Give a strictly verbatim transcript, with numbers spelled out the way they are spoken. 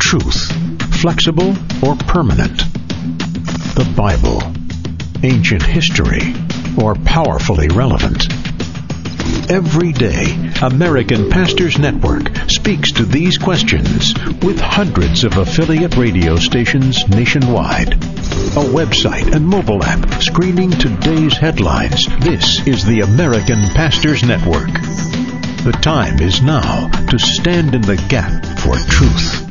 truth, flexible or permanent? The Bible, ancient history, or powerfully relevant? Every day, American Pastors Network speaks to these questions with hundreds of affiliate radio stations nationwide. A website and mobile app screening today's headlines. This is the American Pastors Network. The time is now to stand in the gap for truth.